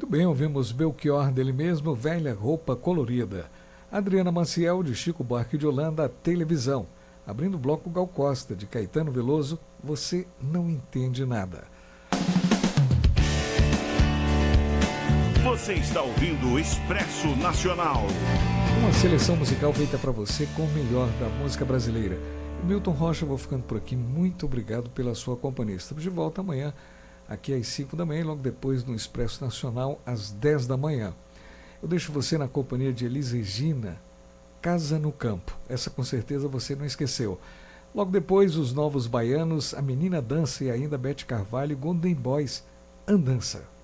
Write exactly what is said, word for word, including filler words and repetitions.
Muito bem, ouvimos Belchior dele mesmo, Velha Roupa Colorida. Adriana Maciel, de Chico Buarque de Holanda, Televisão. Abrindo o bloco, Gal Costa, de Caetano Veloso, Você Não Entende Nada. Você está ouvindo o Expresso Nacional. Uma seleção musical feita para você com o melhor da música brasileira. Milton Rocha, eu vou ficando por aqui. Muito obrigado pela sua companhia. Estamos de volta amanhã, aqui às cinco da manhã, e logo depois no Expresso Nacional, às dez da manhã. Eu deixo você na companhia de Elis Regina, Casa no Campo. Essa com certeza você não esqueceu. Logo depois, os Novos Baianos, A Menina Dança e ainda Bete Carvalho e Golden Boys, Andança.